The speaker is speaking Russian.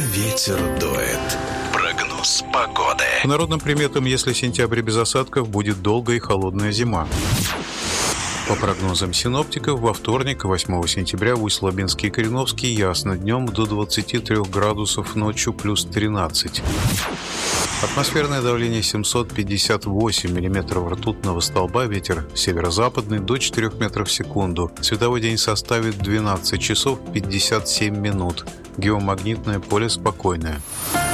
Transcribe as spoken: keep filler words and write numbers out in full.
ветер дует. Прогноз погоды. По народным приметам, если сентябрь без осадков, будет долгая и холодная зима. По прогнозам синоптиков, во вторник, восьмого сентября, в Усть-Лабинске и Кореновске ясно, днем до двадцати трёх градусов, ночью плюс тринадцать. Атмосферное давление семьсот пятьдесят восемь миллиметров ртутного столба, ветер северо-западный до четырёх метров в секунду. Световой день составит двенадцать часов пятьдесят семь минут. Геомагнитное поле спокойное.